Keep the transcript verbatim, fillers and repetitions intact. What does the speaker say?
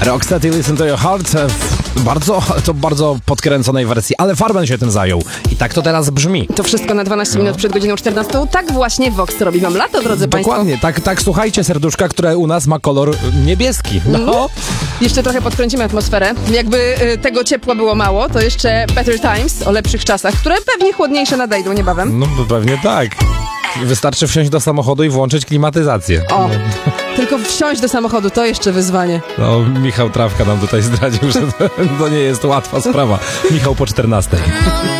Rocksteady, Listen to Your Heart w bardzo, to bardzo podkręconej wersji, ale Farben się tym zajął. I tak to teraz brzmi. To wszystko na dwanaście minut przed godziną czternastą. Tak właśnie Vox robi wam lato, drodzy państwo. Dokładnie, tak, tak słuchajcie serduszka, które u nas ma kolor niebieski. No. Mm. Jeszcze trochę podkręcimy atmosferę. Jakby y, tego ciepła było mało, to jeszcze Better Times o lepszych czasach, które pewnie chłodniejsze nadejdą niebawem. No pewnie tak. Wystarczy wsiąść do samochodu i włączyć klimatyzację. O, tylko wsiąść do samochodu, to jeszcze wyzwanie. No, Michał Trawka nam tutaj zdradził, że to, to nie jest łatwa sprawa. Michał po czternastej.